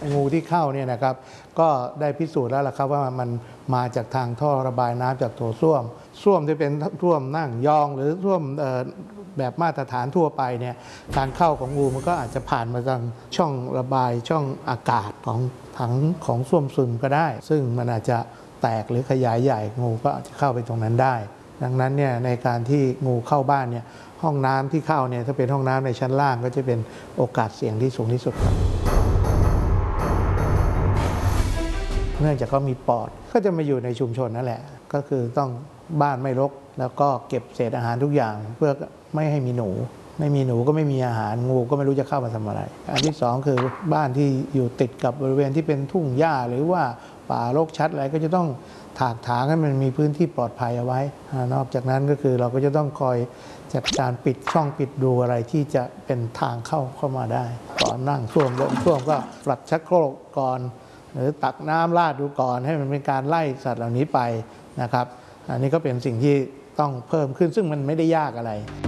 งูที่เข้าเนี่ยนะครับก็ได้พิสูจน์แล้วล่ะครับว่ามันมาจากทางท่อระบายน้ำจากโถส้วมที่เป็นส้วมนั่งยองหรือส้วมแบบมาตรฐานทั่วไปเนี่ยการเข้าของงูมันก็อาจจะผ่านมาทางช่องระบายช่องอากาศของถังของส้วมซึมก็ได้ซึ่งมันอาจจะแตกหรือขยายใหญ่งูก็อาจจะเข้าไปตรงนั้นได้ดังนั้นเนี่ยในการที่งูเข้าบ้านเนี่ยห้องน้ำที่เข้าเนี่ยถ้าเป็นห้องน้ำในชั้นล่างก็จะเป็นโอกาสเสี่ยงที่สูงที่สุดครับเนื่องจากเขามีปอดก็จะมาอยู่ในชุมชนนั่นแหละก็คือต้องบ้านไม่รกแล้วก็เก็บเศษอาหารทุกอย่างเพื่อไม่ให้มีหนูไม่มีหนูก็ไม่มีอาหารงูก็ไม่รู้จะเข้ามาทำอะไรอันที่สองคือบ้านที่อยู่ติดกับบริเวณที่เป็นทุ่งหญ้าหรือว่าป่ารกชัดอะไรก็จะต้องถากถางให้มันมีพื้นที่ปลอดภัยเอาไว้นอกจากนั้นก็คือเราก็จะต้องคอยจัดการปิดช่องปิดรูอะไรที่จะเป็นทางเข้ามาได้ก่อนนั่งส้วมลงส้วมก็ฟลัดชักโครกก่อนหรือตักน้ำราดดูก่อนให้มันเป็นการไล่สัตว์เหล่านี้ไปนะครับอันนี้ก็เป็นสิ่งที่ต้องเพิ่มขึ้นซึ่งมันไม่ได้ยากอะไร